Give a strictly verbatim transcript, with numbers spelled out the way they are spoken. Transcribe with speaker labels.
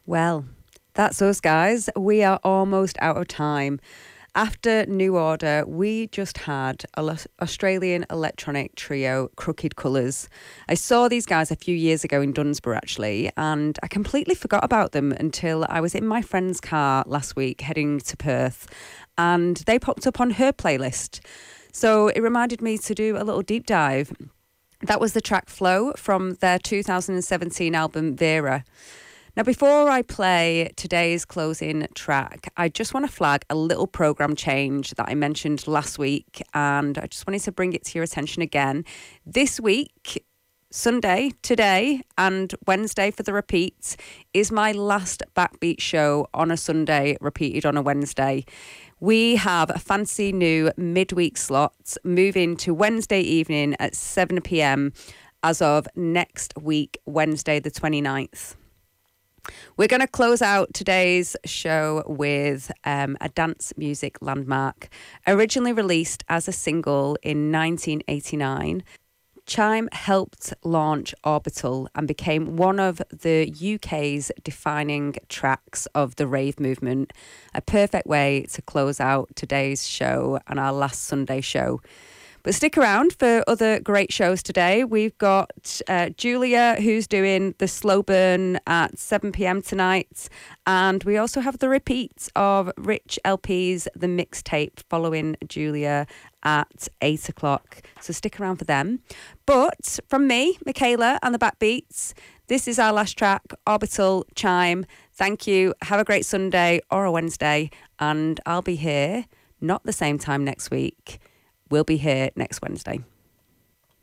Speaker 1: Well, that's us, guys. We are almost out of time. After New Order, we just had a Australian electronic trio, Crooked Colours. I saw these guys a few years ago in Dunsborough, actually, and I completely forgot about them until I was in my friend's car last week heading to Perth, and they popped up on her playlist. So it reminded me to do a little deep dive. That was the track Flow from their two thousand seventeen album Vera. Now, before I play today's closing track, I just want to flag a little programme change that I mentioned last week, and I just wanted to bring it to your attention again. This week, Sunday, today, and Wednesday for the repeats, is my last Backbeat show on a Sunday, repeated on a Wednesday. We have a fancy new midweek slots moving to Wednesday evening at seven p.m. as of next week, Wednesday the twenty-ninth. We're going to close out today's show with um, a dance music landmark. Originally released as a single in nineteen eighty-nine, Chime helped launch Orbital and became one of the U K's defining tracks of the rave movement. A perfect way to close out today's show and our last Sunday show. But stick around for other great shows today. We've got uh, Julia, who's doing the slow burn at seven p.m. tonight. And we also have the repeat of Rich L P's The Mixtape following Julia at eight o'clock. So stick around for them. But from me, Michaela, and the Backbeats, this is our last track, Orbital, Chime. Thank you. Have a great Sunday or a Wednesday. And I'll be here, not the same time next week. We'll be here next Wednesday.